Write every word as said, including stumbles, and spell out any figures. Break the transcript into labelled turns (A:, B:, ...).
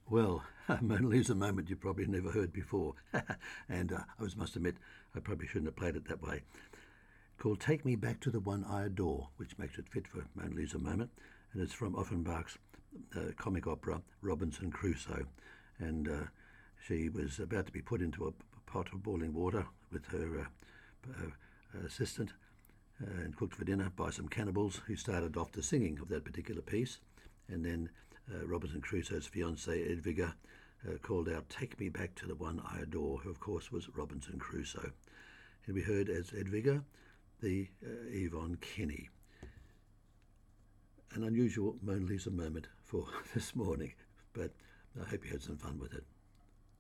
A: Well, Mona Lisa moment you probably never heard before. and uh, I must admit, I probably shouldn't have played it that way. Called Take Me Back to the One I Adore, which makes it fit for Mona Lisa moment. And it's from Offenbach's uh, comic opera, Robinson Crusoe. And uh, she was about to be put into a pot of boiling water with her uh, uh, assistant uh, and cooked for dinner by some cannibals who started off the singing of that particular piece. And then uh, Robinson Crusoe's fiancée, Edwige, uh, called out, "Take me back to the one I adore," who of course was Robinson Crusoe. And we heard as Edwige the uh, Yvonne Kenny. An unusual Mona Lisa moment for this morning, but I hope you had some fun with it.